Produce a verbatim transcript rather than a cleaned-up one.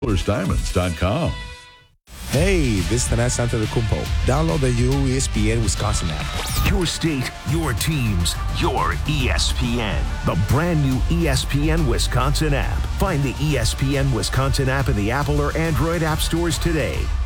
Diamonds dot com. Hey, this is Tanas Antetokounmpo. Download the new E S P N Wisconsin app. Your state, your teams, your E S P N. The brand new E S P N Wisconsin app. Find the E S P N Wisconsin app in the Apple or Android app stores today.